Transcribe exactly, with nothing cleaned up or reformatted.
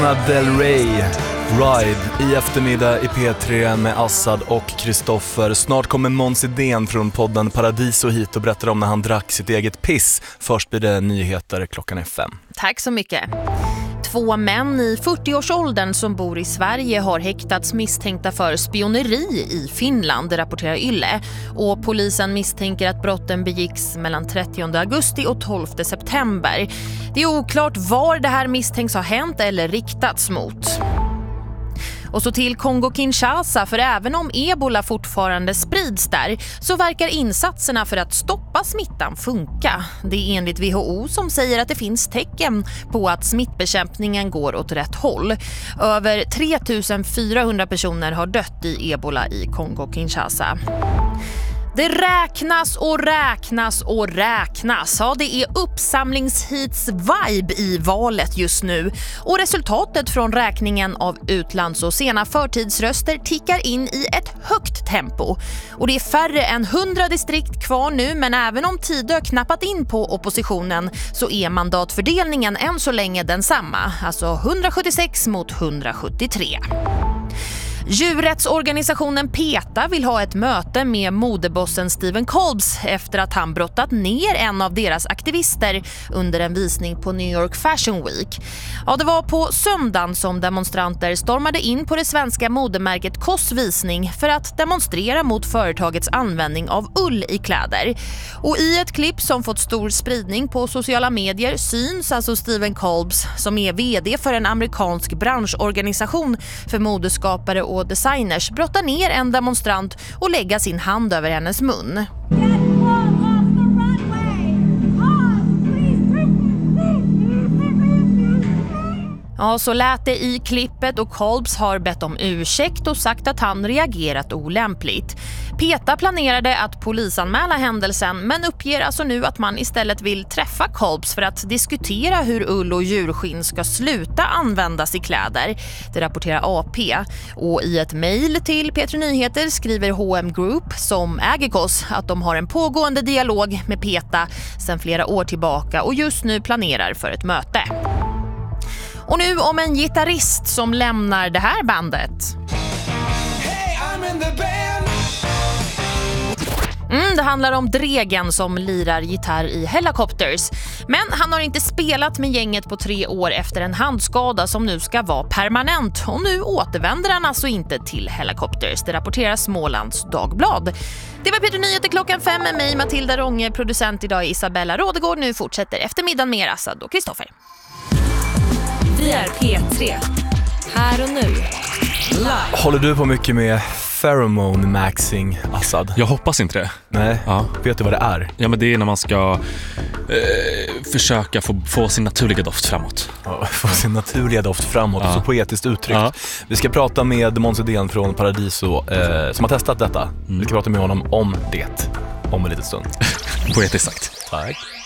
Del Rey, Ride i eftermiddag i P tre med Assad och Kristoffer. Snart kommer Måns Idén från podden Paradiso hit och berättar om när han drack sitt eget piss. Först blir det nyheter, klockan är fem. Tack så mycket. Två män i fyrtioårsåldern som bor i Sverige har häktats misstänkta för spioneri i Finland, rapporterar Yle. Och polisen misstänker att brotten begicks mellan trettionde augusti och tolfte september. Det är oklart var det här misstänks ha hänt eller riktats mot. Och så till Kongo-Kinshasa, för även om ebola fortfarande sprids där så verkar insatserna för att stoppa smittan funka. Det är enligt W H O som säger att det finns tecken på att smittbekämpningen går åt rätt håll. Över tre tusen fyrahundra personer har dött i ebola i Kongo-Kinshasa. Det räknas och räknas och räknas. Ja, det är uppsamlingshits-vibe i valet just nu. Och resultatet från räkningen av utlands- och sena förtidsröster tickar in i ett högt tempo. Och det är färre än hundra distrikt kvar nu, men även om Tidö knappat in på oppositionen så är mandatfördelningen än så länge densamma. Alltså hundrasjuttiosex mot hundrasjuttiotre. Djurrättsorganisationen PETA vill ha ett möte med modebossen Stephen Kolbs efter att han brottat ner en av deras aktivister under en visning på New York Fashion Week. Ja, det var på söndagen som demonstranter stormade in på det svenska modemärket Koss visning för att demonstrera mot företagets användning av ull i kläder. Och i ett klipp som fått stor spridning på sociala medier syns alltså Stephen Kolbs, som är vd för en amerikansk branschorganisation för modeskapare och designers, brotta ner en demonstrant och lägga sin hand över hennes mun. Ja, så lät det i klippet och Kolbs har bett om ursäkt och sagt att han reagerat olämpligt. PETA planerade att polisanmäla händelsen men uppger alltså nu att man istället vill träffa Kolbs för att diskutera hur ull och djurskinn ska sluta användas i kläder. Det rapporterar A P. Och i ett mejl till P tre Nyheter skriver H och M Group, som äger Koss, att de har en pågående dialog med PETA sedan flera år tillbaka och just nu planerar för ett möte. Och nu om en gitarrist som lämnar det här bandet. Hey, I'm in the band. Mm, det handlar om Dregen som lirar gitarr i Hellacopters. Men han har inte spelat med gänget på tre år efter en handskada som nu ska vara permanent. Och nu återvänder han alltså inte till Hellacopters. Det rapporterar Smålands Dagblad. Det var P tre Nyheter klockan fem med mig, Matilda Ronge. Producent idag är Isabella Rådegård. Nu fortsätter eftermiddagen med Assad och Kristoffer. Vi är P tre. Här och nu. Live. Håller du på mycket med pheromone maxing, Assad? Jag hoppas inte det. Nej, ja. Vet du vad det är? Ja, men det är när man ska eh, försöka få, få sin naturliga doft framåt. Ja, få sin naturliga doft framåt, ja. Så poetiskt uttryckt. Ja. Vi ska prata med Måns Idén från Paradiso eh, som har testat detta. Mm. Vi ska prata med honom om det om en liten stund. Poetiskt sagt. Tack.